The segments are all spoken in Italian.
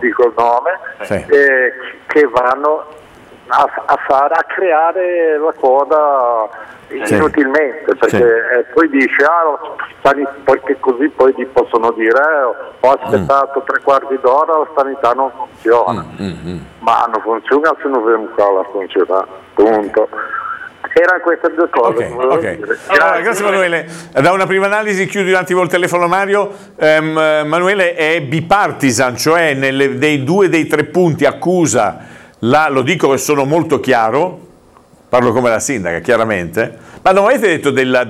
dico il nome, che vanno a creare la coda inutilmente, perché poi dice perché così poi gli possono dire ho aspettato 3/4 d'ora, la sanità non funziona, ma non funziona se non vediamo qua la funziona, punto. Erano queste due cose. Allora, grazie Emanuele. Da una prima analisi chiudi un attimo il telefono a Mario. Emanuele è bipartisan, cioè dei 2 dei 3 punti accusa, lo dico che sono molto chiaro, parlo come la sindaca chiaramente, ma non avete detto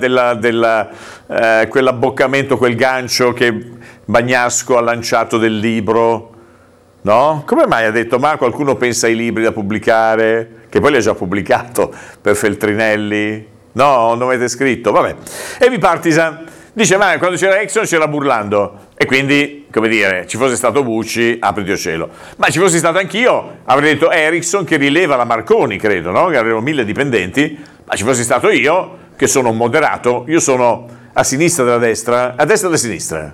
quell'abboccamento, quel gancio che Bagnasco ha lanciato del libro? No? Come mai ha detto, ma qualcuno pensa ai libri da pubblicare? Che poi li ha già pubblicato per Feltrinelli? No, non avete scritto? Vabbè. E bipartisan dice, ma quando c'era Exxon c'era Burlando. E quindi, come dire, ci fosse stato Bucci, apri Dio cielo. Ma ci fossi stato anch'io, avrei detto Ericsson che rileva la Marconi, credo, no? Che avevano 1000 dipendenti. Ma ci fossi stato io, che sono un moderato, io sono a sinistra della destra, a destra della sinistra.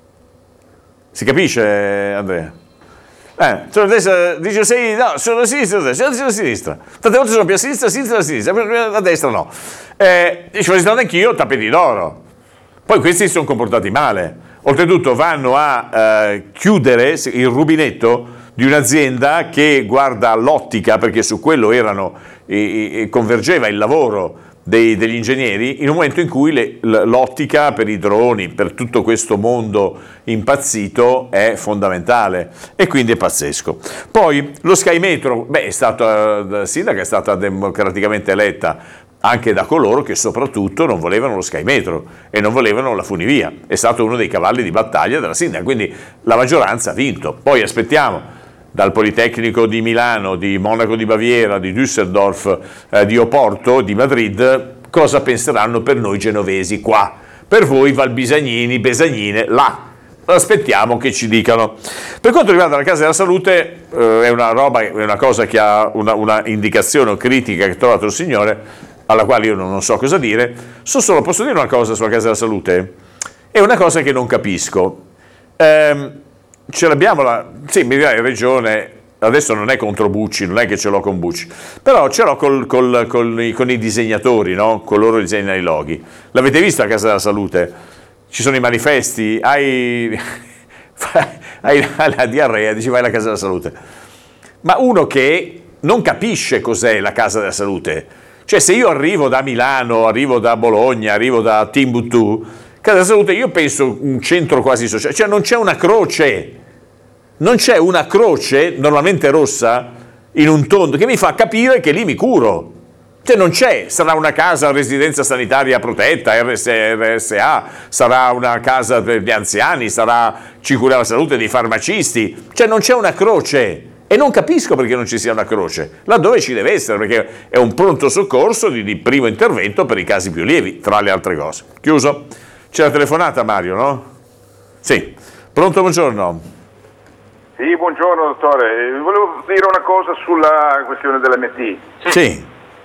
Si capisce, Andrea? Sono a destra, dice sei, no, sono a sinistra, sono a sinistra. Tante volte sono più a sinistra, a sinistra, a destra no. Ci fossi stato anch'io, tappeti d'oro. Poi questi si sono comportati male. Oltretutto vanno a chiudere il rubinetto di un'azienda che guarda all'ottica, perché su quello convergeva il lavoro degli ingegneri, in un momento in cui l'ottica per i droni, per tutto questo mondo impazzito è fondamentale e quindi è pazzesco. Poi lo Sky Metro, è stata la sindaca, è stata democraticamente eletta anche da coloro che soprattutto non volevano lo Sky Metro e non volevano la funivia, è stato uno dei cavalli di battaglia della sindaca, quindi la maggioranza ha vinto. Poi aspettiamo dal Politecnico di Milano, di Monaco di Baviera, di Düsseldorf, di Oporto, di Madrid, cosa penseranno per noi genovesi qua. Per voi Valbisagnini, Besagnine, là. Aspettiamo che ci dicano. Per quanto riguarda la Casa della Salute, è una cosa che ha una indicazione o critica che ha trovato il signore, alla quale io non so cosa dire. Solo posso dire una cosa sulla Casa della Salute? È una cosa che non capisco. Ce l'abbiamo sì, mi dirà in regione, adesso non è contro Bucci, non è che ce l'ho con Bucci, però ce l'ho con i disegnatori, no? Con loro disegnano i loghi. L'avete visto a Casa della Salute? Ci sono i manifesti, hai la diarrea, dici vai alla Casa della Salute. Ma uno che non capisce cos'è la Casa della Salute, cioè se io arrivo da Milano, arrivo da Bologna, arrivo da Timbuktu, Casa della Salute, io penso un centro quasi sociale, cioè non c'è una croce. Non c'è una croce, normalmente rossa, in un tondo, che mi fa capire che lì mi curo. Cioè non c'è, sarà una casa, residenza sanitaria protetta, RSA, sarà una casa per gli anziani, ci cura la salute dei farmacisti. Cioè non c'è una croce. E non capisco perché non ci sia una croce, laddove ci deve essere, perché è un pronto soccorso di primo intervento per i casi più lievi, tra le altre cose. Chiuso? C'è la telefonata, Mario, no? Sì. Pronto, buongiorno. Sì, buongiorno dottore, volevo dire una cosa sulla questione dell'MT. Sì.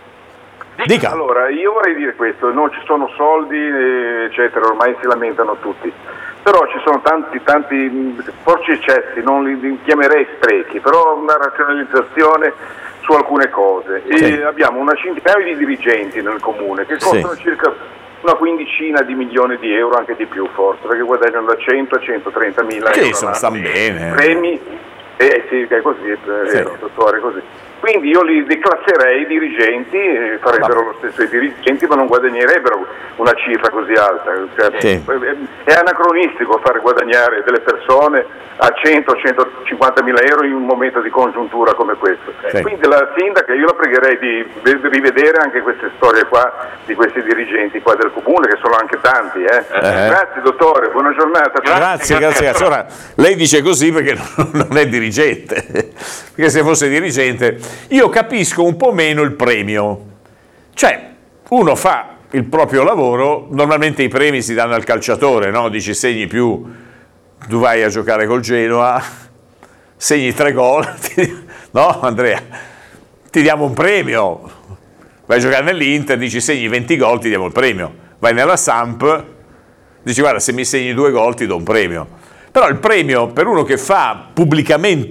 Dica. Allora, io vorrei dire questo, non ci sono soldi, eccetera, ormai si lamentano tutti, però ci sono tanti porci eccessi, non li chiamerei sprechi, però una razionalizzazione su alcune cose. Sì. E abbiamo una centinaia di dirigenti nel comune che costano circa una quindicina di milioni di euro, anche di più forse, perché guadagnano da 100 a 130 mila euro. Che stanno bene. Premi, sì, è così, è vero, dottore, è così. Quindi io li declasserei i dirigenti, farebbero lo stesso i dirigenti, ma non guadagnerebbero una cifra così alta. Cioè, sì. È anacronistico far guadagnare delle persone a 100-150 mila euro in un momento di congiuntura come questo. Sì. Quindi la sindaca, io la pregherei di rivedere anche queste storie qua di questi dirigenti qua del comune, che sono anche tanti. Grazie dottore, buona giornata. Grazie. Ora, lei dice così perché non è dirigente, perché se fosse dirigente io capisco un po' meno il premio. Cioè, uno fa il proprio lavoro, normalmente i premi si danno al calciatore, no? Dici segni più, tu vai a giocare col Genoa, segni 3 gol, no Andrea? Ti diamo un premio. Vai a giocare nell'Inter, dici segni 20 gol, ti diamo il premio. Vai nella Samp, dici guarda se mi segni 2 gol ti do un premio. Però il premio per uno che fa pubblicamente